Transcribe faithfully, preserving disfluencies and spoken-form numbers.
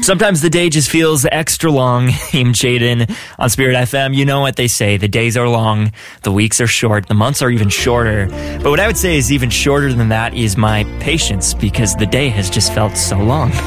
Sometimes the day just feels extra long. I'm Jaden on Spirit F M. You know what they say. The days are long, the weeks are short, the months are even shorter. But what I would say is even shorter than that is my patience, because the day has just felt so long.